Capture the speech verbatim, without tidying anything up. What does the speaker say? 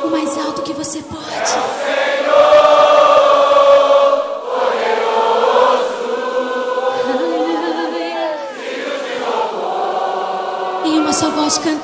o mais alto que você pode. Aleluia. Em uma só voz canta.